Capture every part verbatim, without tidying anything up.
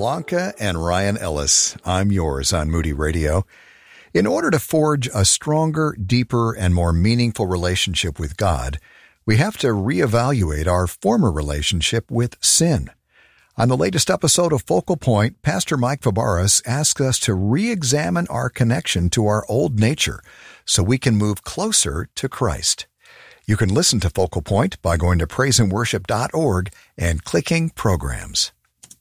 Blanca and Ryan Ellis. I'm yours on Moody Radio. In order to forge a stronger, deeper, and more meaningful relationship with God, we have to reevaluate our former relationship with sin. On the latest episode of Focal Point, Pastor Mike Fabarez asks us to re-examine our connection to our old nature so we can move closer to Christ. You can listen to Focal Point by going to praise and worship dot org and clicking Programs.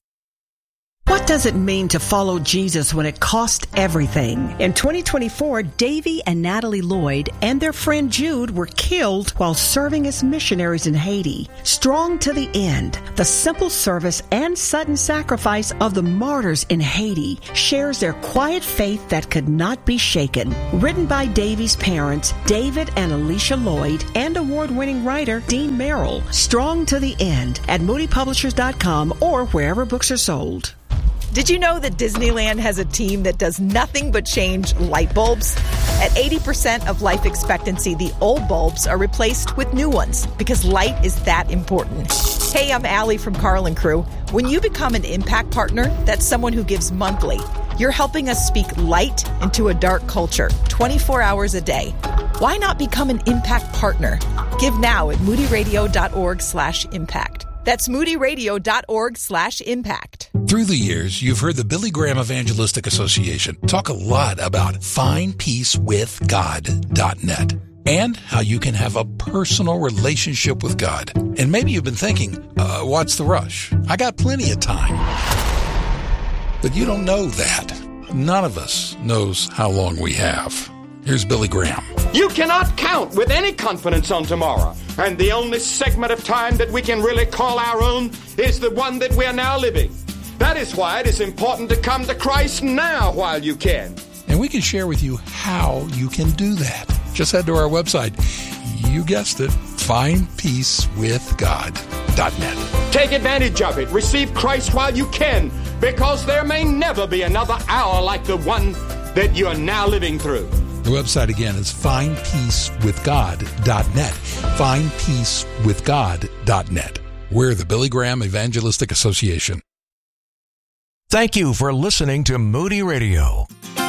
What does it mean to follow Jesus when it costs everything? In twenty twenty-four, Davy and Natalie Lloyd and their friend Jude were killed while serving as missionaries in Haiti. Strong to the end, the simple service and sudden sacrifice of the martyrs in Haiti shares their quiet faith that could not be shaken. Written by Davy's parents, David and Alicia Lloyd, and award-winning writer Dean Merrill. Strong to the end at moody publishers dot com or wherever books are sold. Did you know that Disneyland has a team that does nothing but change light bulbs? At eighty percent of life expectancy, the old bulbs are replaced with new ones because light is that important. Hey, I'm Allie from Carl and Crew. When you become an Impact Partner, that's someone who gives monthly. You're helping us speak light into a dark culture, twenty-four hours a day. Why not become an Impact Partner? Give now at moody radio dot org slash impact. That's moody radio dot org slash impact. Through the years, you've heard the Billy Graham Evangelistic Association talk a lot about find peace with God dot net and how you can have a personal relationship with God. And maybe you've been thinking, uh, what's the rush? I got plenty of time. But you don't know that. None of us knows how long we have. Here's Billy Graham. You cannot count with any confidence on tomorrow. And the only segment of time that we can really call our own is the one that we are now living. That is why it is important to come to Christ now while you can. And we can share with you how you can do that. Just head to our website. You guessed it, find peace with God dot net. Take advantage of it. Receive Christ while you can, because there may never be another hour like the one that you are now living through. The website again is find peace with God dot net. find peace with God dot net. We're the Billy Graham Evangelistic Association. Thank you for listening to Moody Radio.